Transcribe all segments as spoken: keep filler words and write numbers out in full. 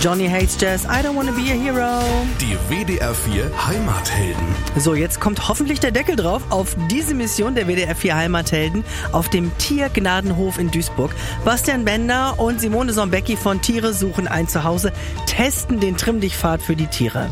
Johnny Hates Jazz, I Don't Wanna Be a Hero. Die W D R vier Heimathelden. So, jetzt kommt hoffentlich der Deckel drauf auf diese Mission der W D R vier Heimathelden auf dem Tiergnadenhof in Duisburg. Bastian Bender und Simone Sombecki von Tiere suchen ein Zuhause testen den Trimm-dich-Pfad für die Tiere.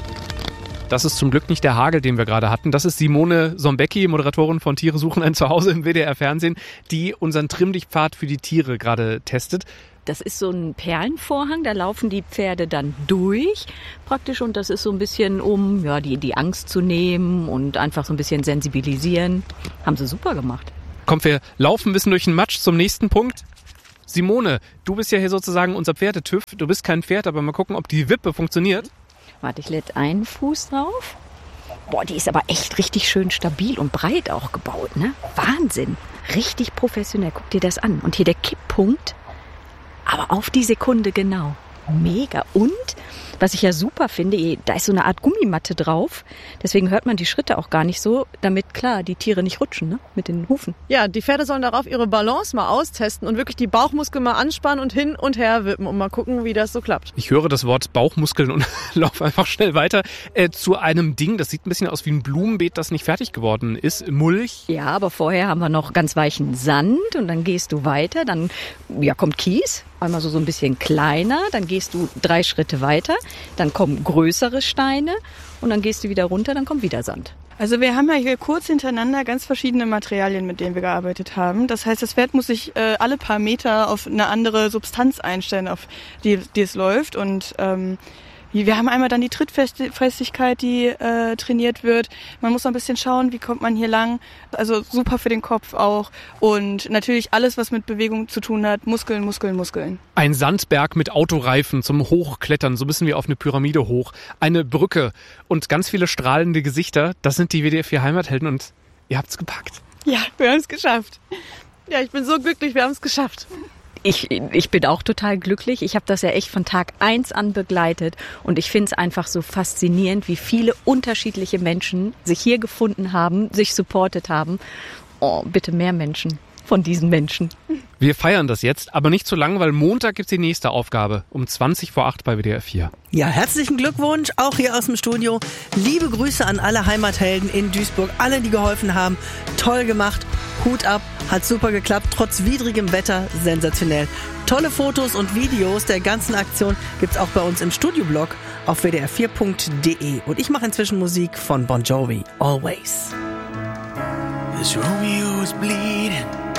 Das ist zum Glück nicht der Hagel, den wir gerade hatten. Das ist Simone Sombecki, Moderatorin von Tiere suchen ein Zuhause im W D R-Fernsehen, die unseren Trimm-dich-Pfad für die Tiere gerade testet. Das ist so ein Perlenvorhang, da laufen die Pferde dann durch praktisch und das ist so ein bisschen, um ja, die, die Angst zu nehmen und einfach so ein bisschen sensibilisieren. Haben sie super gemacht. Kommt, wir laufen ein bisschen durch den Matsch zum nächsten Punkt. Simone, du bist ja hier sozusagen unser Pferdetüv. Du bist kein Pferd, aber mal gucken, ob die Wippe funktioniert. Warte, ich lädt einen Fuß drauf. Boah, die ist aber echt richtig schön stabil und breit auch gebaut, ne? Wahnsinn. Richtig professionell. Guck dir das an. Und hier der Kipppunkt, aber auf die Sekunde genau. Mega. Und, was ich ja super finde, da ist so eine Art Gummimatte drauf. Deswegen hört man die Schritte auch gar nicht so, damit, klar, die Tiere nicht rutschen, ne? Mit den Hufen. Ja, die Pferde sollen darauf ihre Balance mal austesten und wirklich die Bauchmuskeln mal anspannen und hin und her wippen und mal gucken, wie das so klappt. Ich höre das Wort Bauchmuskeln und laufe einfach schnell weiter äh, zu einem Ding, das sieht ein bisschen aus wie ein Blumenbeet, das nicht fertig geworden ist. Mulch. Ja, aber vorher haben wir noch ganz weichen Sand und dann gehst du weiter, dann ja, kommt Kies. Einmal so, so ein bisschen kleiner, dann gehst du drei Schritte weiter, dann kommen größere Steine und dann gehst du wieder runter, dann kommt wieder Sand. Also wir haben ja hier kurz hintereinander ganz verschiedene Materialien, mit denen wir gearbeitet haben. Das heißt, das Pferd muss sich äh, alle paar Meter auf eine andere Substanz einstellen, auf die, die es läuft. Und ähm, wir haben einmal dann die Trittfestigkeit, die äh, trainiert wird. Man muss noch ein bisschen schauen, wie kommt man hier lang. Also super für den Kopf auch. Und natürlich alles, was mit Bewegung zu tun hat. Muskeln, Muskeln, Muskeln. Ein Sandberg mit Autoreifen zum Hochklettern. So müssen wir auf eine Pyramide hoch. Eine Brücke und ganz viele strahlende Gesichter. Das sind die W D R vier Heimathelden und ihr habt's gepackt. Ja, wir haben es geschafft. Ja, ich bin so glücklich, wir haben es geschafft. Ich, ich bin auch total glücklich. Ich habe das ja echt von Tag eins an begleitet und ich finde es einfach so faszinierend, wie viele unterschiedliche Menschen sich hier gefunden haben, sich supportet haben. Oh, bitte mehr Menschen von diesen Menschen. Wir feiern das jetzt, aber nicht zu lang, weil Montag gibt's die nächste Aufgabe um zwanzig vor acht bei W D R vier. Ja, herzlichen Glückwunsch, auch hier aus dem Studio. Liebe Grüße an alle Heimathelden in Duisburg, alle, die geholfen haben. Toll gemacht, Hut ab, hat super geklappt, trotz widrigem Wetter, sensationell. Tolle Fotos und Videos der ganzen Aktion gibt's auch bei uns im Studioblog auf w d r vier punkt d e. Und ich mache inzwischen Musik von Bon Jovi, Always. This Romeo is bleeding.